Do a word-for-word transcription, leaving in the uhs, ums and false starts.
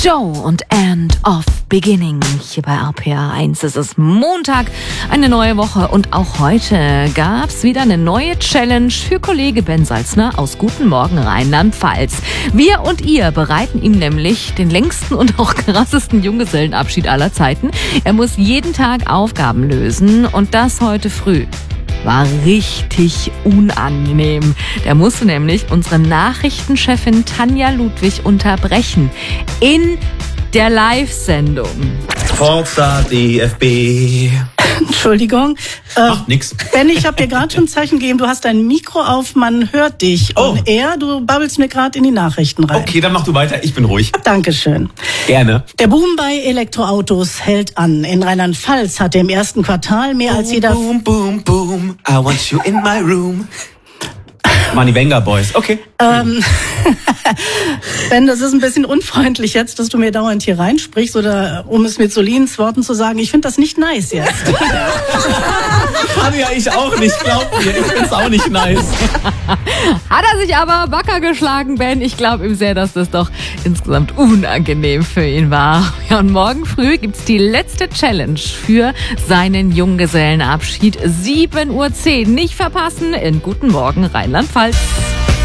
Joe und End of Beginning hier bei R P R eins. Es ist Montag, eine neue Woche und auch heute gab's wieder eine neue Challenge für Kollege Ben Salzner aus Guten Morgen Rheinland-Pfalz. Wir und ihr bereiten ihm nämlich den längsten und auch krassesten Junggesellenabschied aller Zeiten. Er muss jeden Tag Aufgaben lösen und das heute früh. War richtig unangenehm. Der musste nämlich unsere Nachrichtenchefin Tanja Ludwig unterbrechen. In der Live-Sendung. Forza D F B. Entschuldigung. Äh, Macht nix. Ben, ich habe dir gerade schon ein Zeichen gegeben, du hast dein Mikro auf, man hört dich. Oh. Und er, du babbelst mir gerade in die Nachrichten rein. Okay, dann mach du weiter, ich bin ruhig. Dankeschön. Gerne. Der Boom bei Elektroautos hält an. In Rheinland-Pfalz hatte im ersten Quartal mehr als jeder... Boom, boom, boom, I want you in my room. Money Wenger Boys, okay. Ähm, Ben, das ist ein bisschen unfreundlich jetzt, dass du mir dauernd hier reinsprichst oder um es mit Solins Worten zu sagen, ich finde das nicht nice jetzt. Kann ja ich auch nicht, glaub mir, ich find's auch nicht nice. Hat er sich aber wacker geschlagen, Ben. Ich glaube ihm sehr, dass das doch insgesamt unangenehm für ihn war. Ja, und morgen früh gibt's die letzte Challenge für seinen Junggesellenabschied. sieben Uhr zehn. Nicht verpassen in Guten Morgen Rheinland-Pfalz.